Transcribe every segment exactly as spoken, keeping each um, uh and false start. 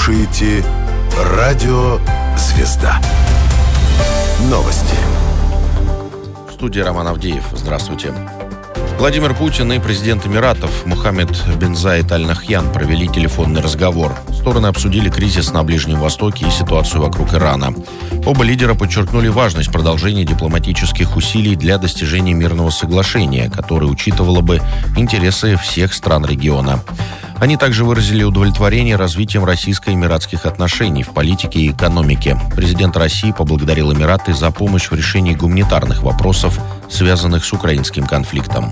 слушаете Радио Звезда. Новости. В студии Роман Авдеев. Здравствуйте. Владимир Путин и президент Эмиратов Мохаммед бен Заид Аль Нахьян провели телефонный разговор. Стороны обсудили кризис на Ближнем Востоке и ситуацию вокруг Ирана. Оба лидера подчеркнули важность продолжения дипломатических усилий для достижения мирного соглашения, которое учитывало бы интересы всех стран региона. Они также выразили удовлетворение развитием российско-эмиратских отношений в политике и экономике. Президент России поблагодарил Эмираты за помощь в решении гуманитарных вопросов, связанных с украинским конфликтом.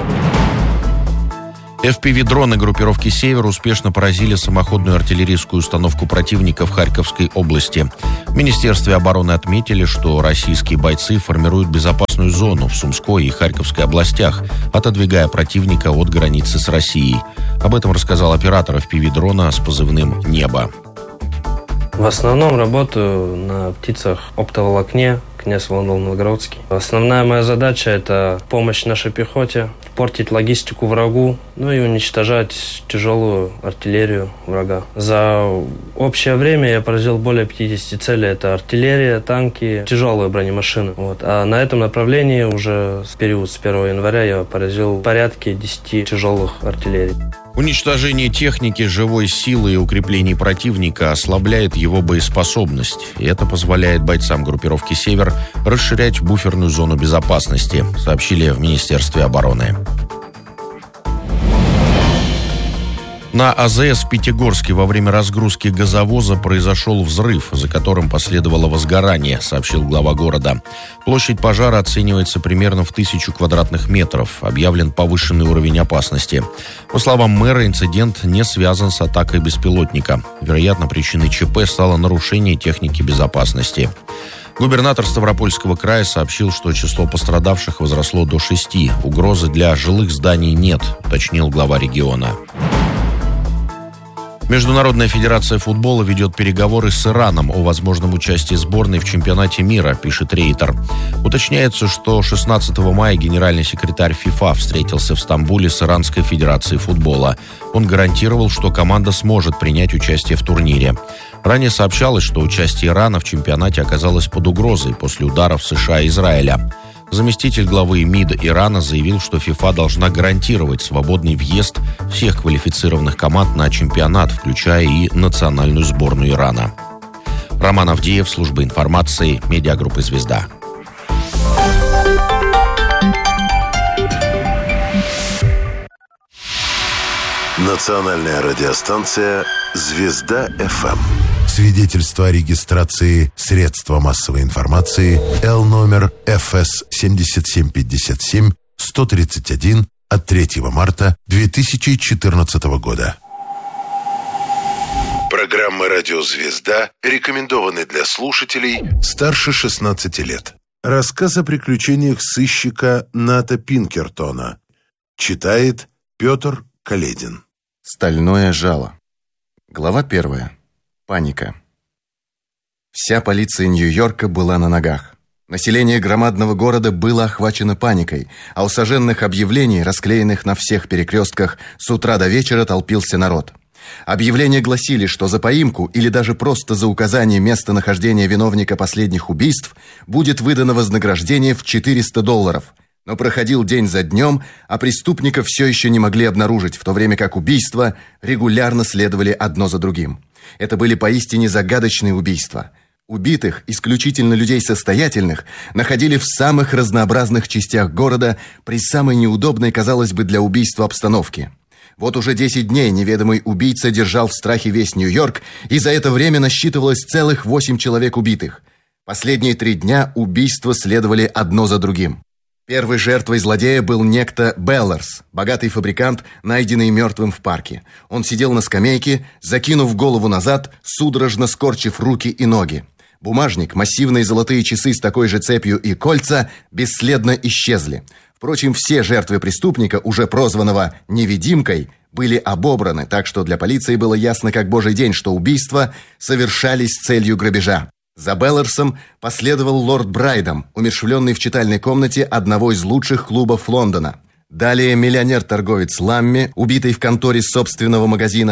эф пи ви-дроны группировки «Север» успешно поразили самоходную артиллерийскую установку противника в Харьковской области. В Министерстве обороны отметили, что российские бойцы формируют безопасную зону в Сумской и Харьковской областях, отодвигая противника от границы с Россией. Об этом рассказал оператор эф пи ви-дрона с позывным «Небо». В основном работаю на птицах оптоволокне, князь Волновоградский. Основная моя задача – это помощь нашей пехоте, портить логистику врагу, ну и уничтожать тяжелую артиллерию врага. За общее время я поразил более пятидесяти целей. Это артиллерия, танки, тяжелые бронемашины. Вот. А на этом направлении уже с период с первого января я поразил порядка десяти тяжелых артиллерий. Уничтожение техники, живой силы и укреплений противника ослабляет его боеспособность. И это позволяет бойцам группировки «Север» расширять буферную зону безопасности, сообщили в Министерстве обороны. На а зэ эс в Пятигорске во время разгрузки газовоза произошел взрыв, за которым последовало возгорание, сообщил глава города. Площадь пожара оценивается примерно в тысячу квадратных метров. Объявлен повышенный уровень опасности. По словам мэра, инцидент не связан с атакой беспилотника. Вероятно, причиной ЧП стало нарушение техники безопасности. Губернатор Ставропольского края сообщил, что число пострадавших возросло до шести. Угрозы для жилых зданий нет, уточнил глава региона. Международная федерация футбола ведет переговоры с Ираном о возможном участии сборной в чемпионате мира, пишет Рейтер. Уточняется, что шестнадцатого мая генеральный секретарь ФИФА встретился в Стамбуле с Иранской федерацией футбола. Он гарантировал, что команда сможет принять участие в турнире. Ранее сообщалось, что участие Ирана в чемпионате оказалось под угрозой после ударов США и Израиля. Заместитель главы МИД Ирана заявил, что ФИФА должна гарантировать свободный въезд всех квалифицированных команд на чемпионат, включая и национальную сборную Ирана. Роман Авдеев, служба информации, медиагруппы «Звезда». Национальная радиостанция «Звезда-ФМ». Свидетельство о регистрации средства массовой информации Л номер эф эс семь семь пять семь сто тридцать один от третьего марта две тысячи четырнадцатого года. Программы «Радио Звезда» рекомендованы для слушателей старше шестнадцати лет. Рассказ о приключениях сыщика Ната Пинкертона. Читает Петр Каледин. Стальное жало. Глава первая. Паника. Вся полиция Нью-Йорка была на ногах. Население громадного города было охвачено паникой, а у сожженных объявлений, расклеенных на всех перекрестках, с утра до вечера толпился народ. Объявления гласили, что за поимку или даже просто за указание местонахождения виновника последних убийств будет выдано вознаграждение в четыреста долларов. Но проходил день за днем, а преступников все еще не могли обнаружить, в то время как убийства регулярно следовали одно за другим. Это были поистине загадочные убийства. Убитых, исключительно людей состоятельных, находили в самых разнообразных частях города при самой неудобной, казалось бы, для убийства обстановке. Вот уже десять дней неведомый убийца держал в страхе весь Нью-Йорк, и за это время насчитывалось целых восемь человек убитых. Последние три дня убийства следовали одно за другим. Первой жертвой злодея был некто Белларс, богатый фабрикант, найденный мертвым в парке. Он сидел на скамейке, закинув голову назад, судорожно скорчив руки и ноги. Бумажник, массивные золотые часы с такой же цепью и кольца бесследно исчезли. Впрочем, все жертвы преступника, уже прозванного «невидимкой», были обобраны, так что для полиции было ясно как божий день, что убийства совершались с целью грабежа. За Белларсом последовал лорд Брайдом, умерщвленный в читальной комнате одного из лучших клубов Лондона. Далее миллионер-торговец Ламми, убитый в конторе собственного магазина.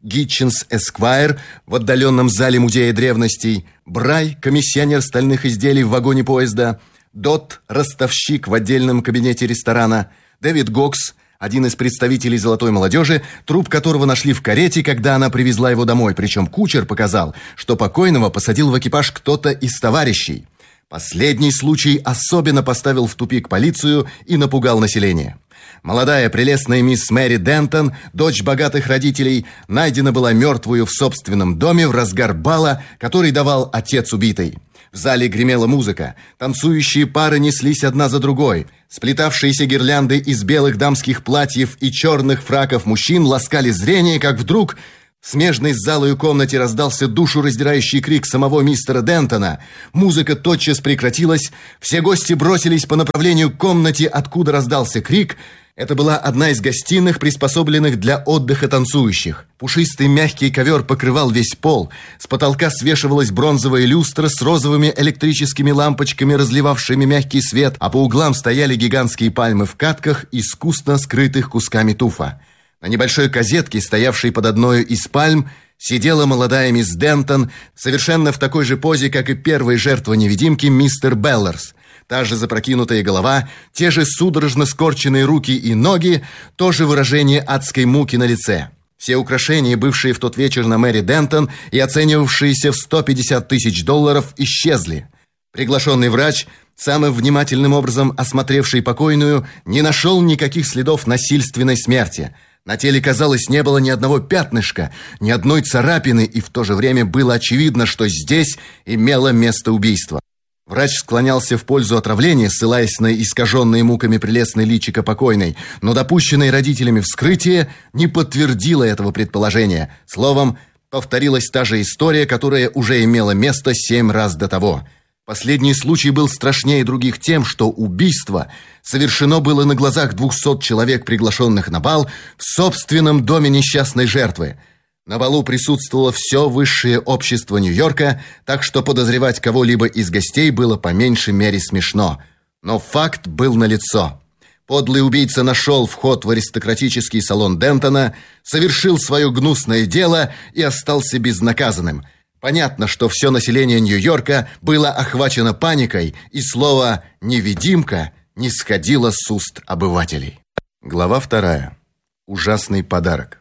Гитчинс Эсквайр в отдаленном зале Музея древностей, Брай, комиссионер стальных изделий в вагоне поезда, Дот, ростовщик в отдельном кабинете ресторана, Дэвид Гокс, один из представителей золотой молодежи, труп которого нашли в карете, когда она привезла его домой, причем кучер показал, что покойного посадил в экипаж кто-то из товарищей. Последний случай особенно поставил в тупик полицию и напугал население. Молодая прелестная мисс Мэри Дентон, дочь богатых родителей, найдена была мертвую в собственном доме в разгар бала, который давал отец убитой. В зале гремела музыка, танцующие пары неслись одна за другой, сплетавшиеся гирлянды из белых дамских платьев и черных фраков мужчин ласкали зрение, как вдруг в смежной с залою комнате раздался душераздирающий крик самого мистера Дентона. Музыка тотчас прекратилась, все гости бросились по направлению к комнате, откуда раздался крик. Это была одна из гостиных, приспособленных для отдыха танцующих. Пушистый мягкий ковер покрывал весь пол. С потолка свешивалась бронзовая люстра с розовыми электрическими лампочками, разливавшими мягкий свет, а по углам стояли гигантские пальмы в катках, искусно скрытых кусками туфа. На небольшой козетке, стоявшей под одной из пальм, сидела молодая мисс Дентон, совершенно в такой же позе, как и первая жертва невидимки, мистер Беллерс. Та же запрокинутая голова, те же судорожно скорченные руки и ноги, то же выражение адской муки на лице. Все украшения, бывшие в тот вечер на Мэри Дентон и оценивавшиеся в сто пятьдесят тысяч долларов, исчезли. Приглашенный врач, самым внимательным образом осмотревший покойную, не нашел никаких следов насильственной смерти. На теле, казалось, не было ни одного пятнышка, ни одной царапины, и в то же время было очевидно, что здесь имело место убийство. Врач склонялся в пользу отравления, ссылаясь на искаженные муками прелестное личико покойной, но допущенное родителями вскрытие не подтвердило этого предположения. Словом, повторилась та же история, которая уже имела место семь раз до того. Последний случай был страшнее других тем, что убийство совершено было на глазах двухсот человек, приглашенных на бал, в собственном доме несчастной жертвы. На балу присутствовало все высшее общество Нью-Йорка, так что подозревать кого-либо из гостей было по меньшей мере смешно. Но факт был налицо. Подлый убийца нашел вход в аристократический салон Дентона, совершил свое гнусное дело и остался безнаказанным. Понятно, что все население Нью-Йорка было охвачено паникой, и слово «невидимка» не сходило с уст обывателей. Глава вторая. Ужасный подарок.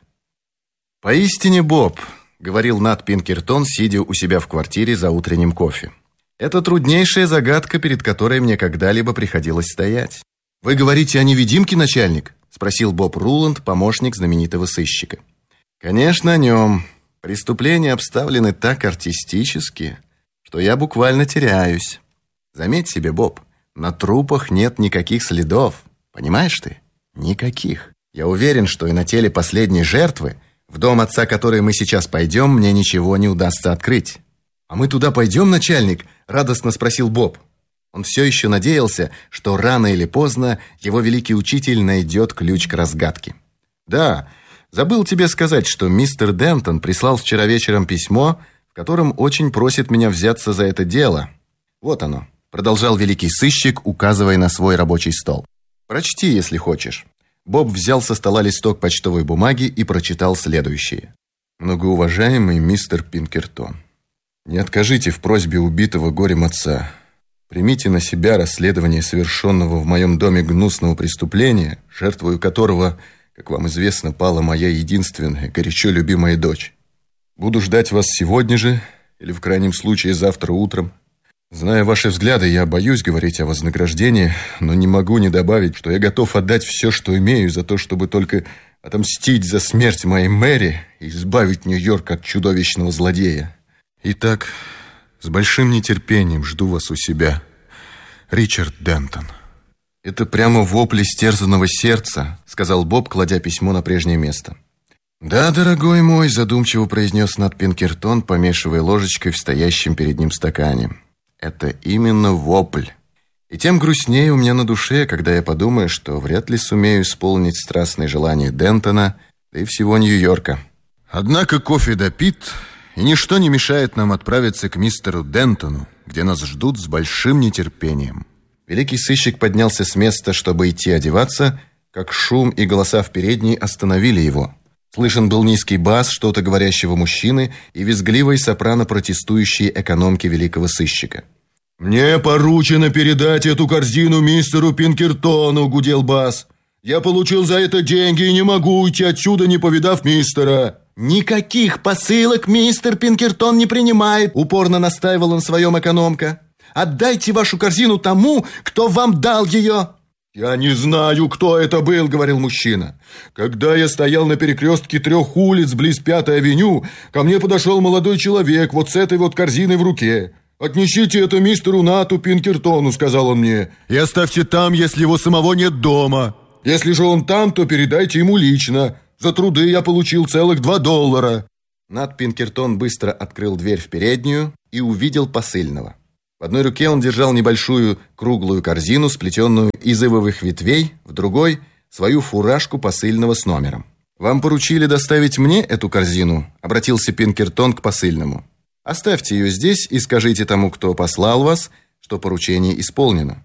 «Поистине, Боб», — говорил Нат Пинкертон, сидя у себя в квартире за утренним кофе, «это труднейшая загадка, перед которой мне когда-либо приходилось стоять». «Вы говорите о невидимке, начальник?» — спросил Боб Руланд, помощник знаменитого сыщика. «Конечно, о нем. Преступления обставлены так артистически, что я буквально теряюсь. Заметь себе, Боб, на трупах нет никаких следов. Понимаешь ты? Никаких. Я уверен, что и на теле последней жертвы, в дом отца, который мы сейчас пойдем, мне ничего не удастся открыть». «А мы туда пойдем, начальник?» — радостно спросил Боб. Он все еще надеялся, что рано или поздно его великий учитель найдет ключ к разгадке. «Да, забыл тебе сказать, что мистер Дентон прислал вчера вечером письмо, в котором очень просит меня взяться за это дело. Вот оно», — продолжал великий сыщик, указывая на свой рабочий стол. «Прочти, если хочешь». Боб взял со стола листок почтовой бумаги и прочитал следующее. «Многоуважаемый мистер Пинкертон, не откажите в просьбе убитого горем отца. Примите на себя расследование совершенного в моем доме гнусного преступления, жертвою которого, как вам известно, пала моя единственная, горячо любимая дочь. Буду ждать вас сегодня же или в крайнем случае завтра утром. Зная ваши взгляды, я боюсь говорить о вознаграждении, но не могу не добавить, что я готов отдать все, что имею, за то, чтобы только отомстить за смерть моей Мэри и избавить Нью-Йорк от чудовищного злодея. Итак, с большим нетерпением жду вас у себя. Ричард Дентон». «Это прямо вопль истерзанного сердца», — сказал Боб, кладя письмо на прежнее место. «Да, дорогой мой», — задумчиво произнес Нат Пинкертон, помешивая ложечкой в стоящем перед ним стакане. «Это именно вопль. И тем грустнее у меня на душе, когда я подумаю, что вряд ли сумею исполнить страстные желания Дентона, да и всего Нью-Йорка. Однако кофе допит, и ничто не мешает нам отправиться к мистеру Дентону, где нас ждут с большим нетерпением». Великий сыщик поднялся с места, чтобы идти одеваться, как шум и голоса в передней остановили его. Слышен был низкий бас что-то говорящего мужчины и визгливой сопрано протестующей экономки великого сыщика. «Мне поручено передать эту корзину мистеру Пинкертону», — гудел бас. «Я получил за это деньги и не могу уйти отсюда, не повидав мистера». «Никаких посылок мистер Пинкертон не принимает», — упорно настаивал он своем экономка. «Отдайте вашу корзину тому, кто вам дал ее». «Я не знаю, кто это был», — говорил мужчина. «Когда я стоял на перекрестке трех улиц близ Пятой авеню, ко мне подошел молодой человек вот с этой вот корзиной в руке. «Отнесите это мистеру Нату Пинкертону», — сказал он мне, «и оставьте там, если его самого нет дома. Если же он там, то передайте ему лично. За труды я получил целых два доллара». Нат Пинкертон быстро открыл дверь в переднюю и увидел посыльного. В одной руке он держал небольшую круглую корзину, сплетенную из ивовых ветвей, в другой – свою фуражку посыльного с номером. «Вам поручили доставить мне эту корзину?» – обратился Пинкертон к посыльному. «Оставьте ее здесь и скажите тому, кто послал вас, что поручение исполнено».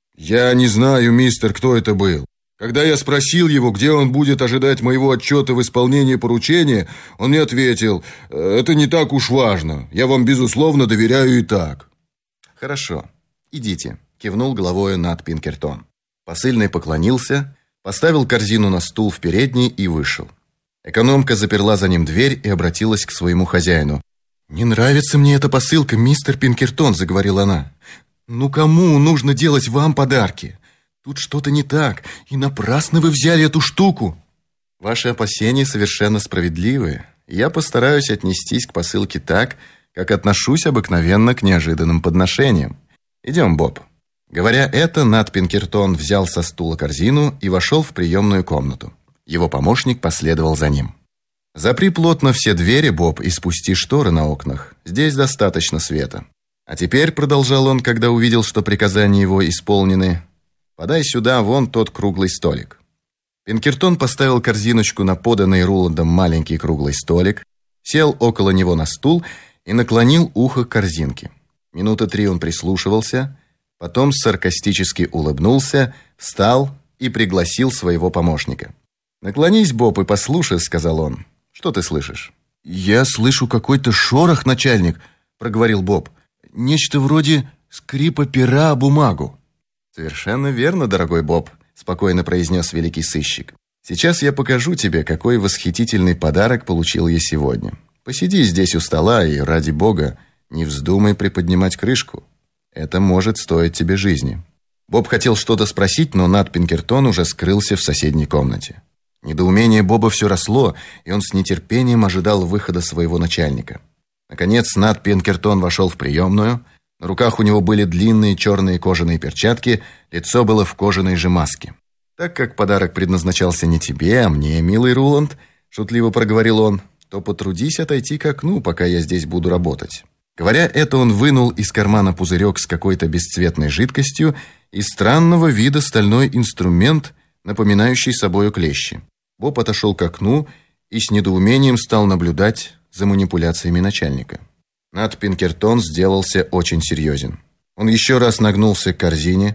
«Я не знаю, мистер, кто это был. Когда я спросил его, где он будет ожидать моего отчета в исполнении поручения, он мне ответил: «Это не так уж важно. Я вам, безусловно, доверяю и так». «Хорошо, идите», — кивнул головой Нат Пинкертон. Посыльный поклонился, поставил корзину на стул в передней и вышел. Экономка заперла за ним дверь и обратилась к своему хозяину. «Не нравится мне эта посылка, мистер Пинкертон», — заговорила она. «Ну кому нужно делать вам подарки? Тут что-то не так, и напрасно вы взяли эту штуку». «Ваши опасения совершенно справедливы. Я постараюсь отнестись к посылке так, как отношусь обыкновенно к неожиданным подношениям. Идем, Боб». Говоря это, Нат Пинкертон взял со стула корзину и вошел в приемную комнату. Его помощник последовал за ним. «Запри плотно все двери, Боб, и спусти шторы на окнах. Здесь достаточно света. А теперь, — продолжал он, когда увидел, что приказания его исполнены, — подай сюда вон тот круглый столик». Пинкертон поставил корзиночку на поданный Руландом маленький круглый столик, сел около него на стул и наклонил ухо к корзинке. Минуты три он прислушивался, потом саркастически улыбнулся, встал и пригласил своего помощника. «Наклонись, Боб, и послушай», — сказал он. «Что ты слышишь?» «Я слышу какой-то шорох, начальник», — проговорил Боб. «Нечто вроде скрипа пера о бумагу». «Совершенно верно, дорогой Боб», — спокойно произнес великий сыщик. «Сейчас я покажу тебе, какой восхитительный подарок получил я сегодня. Посиди здесь у стола и, ради бога, не вздумай приподнимать крышку. Это может стоить тебе жизни». Боб хотел что-то спросить, но Нат Пинкертон уже скрылся в соседней комнате. Недоумение Боба все росло, и он с нетерпением ожидал выхода своего начальника. Наконец Нат Пинкертон вошел в приемную. На руках у него были длинные черные кожаные перчатки, лицо было в кожаной же маске. «Так как подарок предназначался не тебе, а мне, милый Руланд», — шутливо проговорил он, — «то потрудись отойти к окну, пока я здесь буду работать». Говоря это, он вынул из кармана пузырек с какой-то бесцветной жидкостью и странного вида стальной инструмент, напоминающий собою клещи. Боб отошел к окну и с недоумением стал наблюдать за манипуляциями начальника. Нат Пинкертон сделался очень серьезен. Он еще раз нагнулся к корзине,